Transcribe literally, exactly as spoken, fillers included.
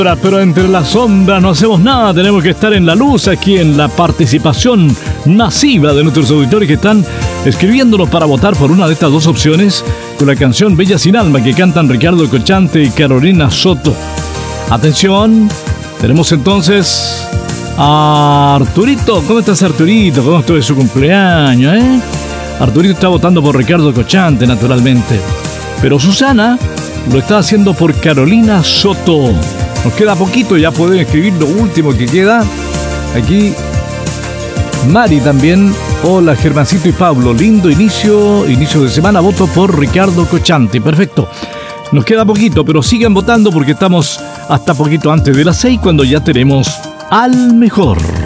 Pero entre las sombras no hacemos nada, tenemos que estar en la luz aquí en la participación masiva de nuestros auditores que están escribiéndonos para votar por una de estas dos opciones con la canción Bella sin alma que cantan Ricardo Cocchante y Carolina Soto. Atención, tenemos entonces a Arturito. ¿Cómo estás, Arturito? ¿Cómo estuvo su cumpleaños, eh? Arturito está votando por Ricardo Cocchante, naturalmente, pero Susana lo está haciendo por Carolina Soto. Nos queda poquito, ya pueden escribir lo último que queda. Aquí Mari también. Hola, Germancito y Pablo. Lindo inicio, inicio de semana. Voto por Ricardo Cocchante. Perfecto. Nos queda poquito, pero sigan votando porque estamos hasta poquito antes de las seis cuando ya tenemos al mejor.